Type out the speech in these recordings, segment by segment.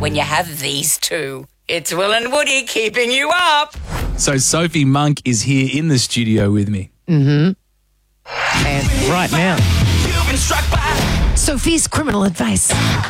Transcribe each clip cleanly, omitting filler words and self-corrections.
when you have these two. It's Will and Woody keeping you up. So Sophie Monk is here in the studio with me. And right now, Sophie's criminal advice.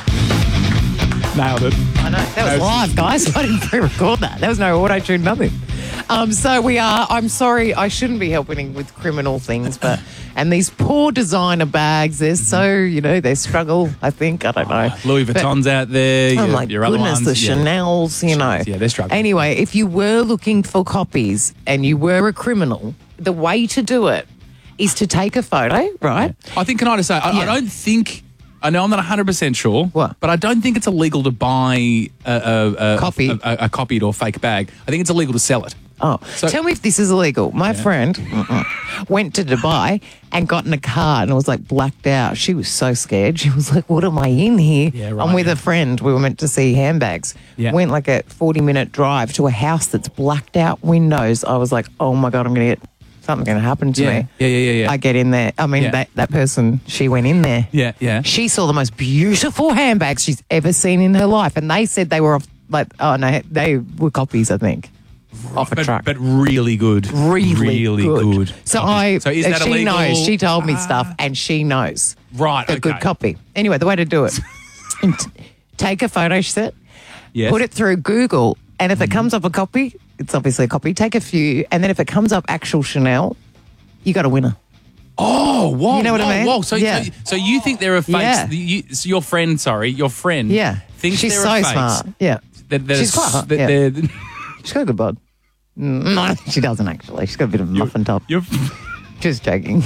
Nailed it. I know. That was live, guys. I didn't pre-record that. There was no auto-tune, nothing. So we are, I'm sorry, I shouldn't be helping with criminal things, but, and these poor designer bags, they're so, they struggle, I think, I don't know. Louis Vuitton's out there. Oh, my goodness, the Chanel's, Yeah, they're struggling. Anyway, if you were looking for copies and you were a criminal, the way to do it is to take a photo, right? I think, can I just say, I don't think... I know I'm not 100% sure, What? but I don't think it's illegal to buy a Copy. copied or fake bag. I think it's illegal to sell it. Oh, So- tell me if this is illegal. My friend went to Dubai and got in a car and was like blacked out. She was so scared. She was like, what am I in here? Yeah, right, I'm with a friend. We were meant to see handbags. Yeah. Went like a 40-minute drive to a house that's blacked out windows. I was like, oh my God, something's going to happen to me. Yeah. I get in there. I mean, Yeah. that person, she went in there. Yeah. She saw the most beautiful handbags she's ever seen in her life. And they said they were they were copies, I think. Off a truck. But really good. Really good. So So is that she illegal? knows. She told me stuff, and she knows. Right, A good okay. copy. Anyway, the way to do it: take a photo, she said, Yes. put it through Google, and if it comes up a copy, it's obviously a copy. Take a few, and then if it comes up actual Chanel, you got a winner. Oh, whoa. You know what I mean? Whoa. So you think there are fakes? Yeah. So your friend Yeah, thinks she's there so are fakes. smart. Yeah, she's quite hot. Yeah. She's got a good bod. No, she doesn't actually. She's got a bit of a muffin top. Just joking.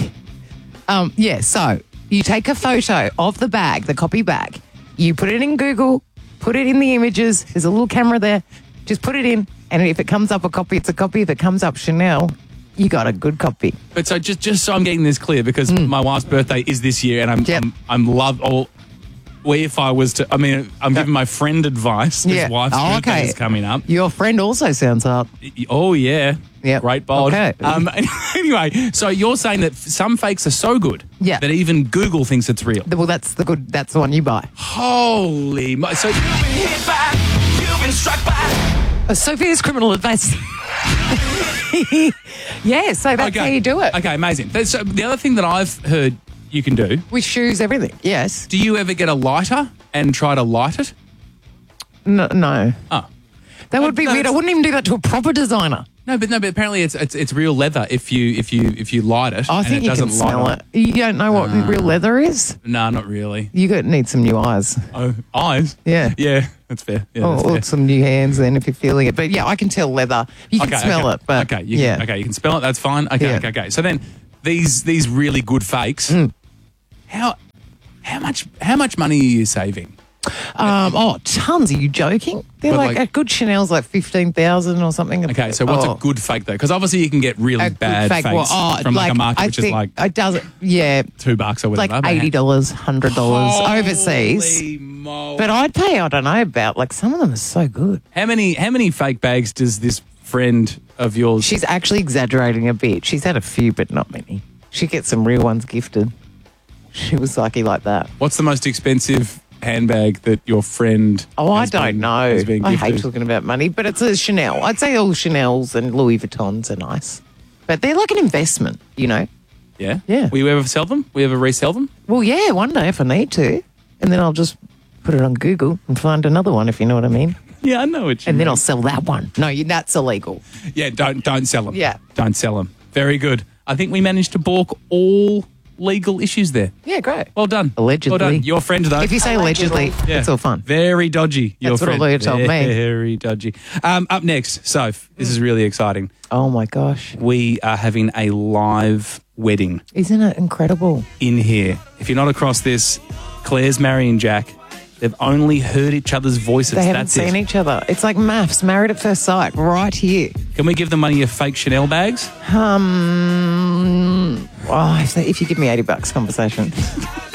So you take a photo of the bag, the copy bag. You put it in Google, put it in the images. There's a little camera there. Just put it in. And if it comes up a copy, it's a copy. If it comes up Chanel, you got a good copy. But so just so I'm getting this clear, because my wife's birthday is this year, and if I was to, I'm giving my friend advice. His wife's birthday is coming up. Your friend also sounds hot. Oh, yeah. Yep. Great bod. Okay. Anyway, so you're saying that some fakes are so good that even Google thinks it's real. Well, that's the one you buy. Holy so You've been struck by. Sophia's criminal advice. Yeah, so that's how you do it. Okay, amazing. So the other thing that I've heard you can do, With shoes, everything. Yes. do you ever get a lighter and try to light it? No. Oh. That would be weird. I wouldn't even do that to a proper designer. No, but apparently it's real leather if you light it. I think and it you doesn't can smell light it. You don't know what real leather is? No, not really. You need some new eyes. Oh, eyes? Yeah. Yeah, that's fair. Yeah, that's Or fair. some new hands then if you're feeling it. But yeah, I can tell leather. You can smell it. But you can smell it. That's fine. Okay, Yeah. okay. So then these really good fakes. How much money are you saving? Tons. Are you joking? They're But like a good Chanel's like 15,000 or something. Okay, so what's a good fake though? Because obviously you can get really a good bad fake? fakes from like a market which is like it does. Yeah, $2 or whatever. like $80, $100 overseas. Holy moly. But I'd pay, I don't know, about like some of them are so good. How many fake bags does this friend of yours? She's actually exaggerating a bit. She's had a few, but not many. She gets some real ones gifted. She was lucky like that. What's the most expensive handbag that your friend? I has don't been- know. has been I hate gifted? talking about money, but it's a Chanel. I'd say all Chanel's and Louis Vuittons are nice. But they're like an investment, Yeah. Yeah. Will you ever sell them? Will you ever resell them? Well, yeah, one day if I need to. And then I'll just put it on Google and find another one, if you know what I mean. Yeah, I know what you And mean. then I'll sell that one. No, that's illegal. Yeah, don't sell them. Yeah. Don't sell them. Very good. I think we managed to balk all legal issues there. Yeah, great. Well done. Allegedly. Well done. Your friend, though. If you say allegedly, Yeah. it's all fun. Very dodgy. Your That's what a friend. lawyer told me. Very dodgy. Up next, Soph, this is really exciting. Oh, my gosh. We are having a live wedding Isn't it incredible? in here. If you're not across this, Claire's marrying Jack. They've only heard each other's voices. They haven't That's seen it. each other. It's like maths, married at first sight, right here. Can we give them money of fake Chanel bags? If you give me $80 conversation.